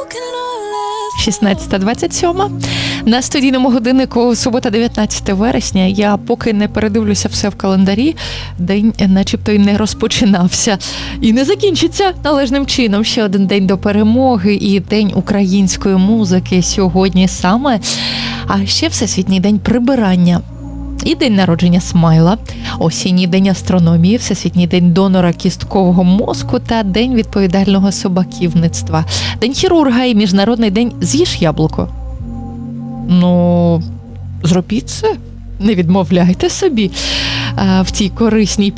16:27. На студійному годиннику субота, 19 вересня. Я поки не передивлюся все в календарі, день начебто й не розпочинався. І не закінчиться належним чином. Ще один день до перемоги і День української музики сьогодні саме. А ще Всесвітній день прибирання. І день народження Смайла, осінній день астрономії, Всесвітній день донора кісткового мозку та день відповідального собаківництва, день хірурга і міжнародний день «З'їж яблуко». Ну, зробіть це, не відмовляйте собі в цій корисній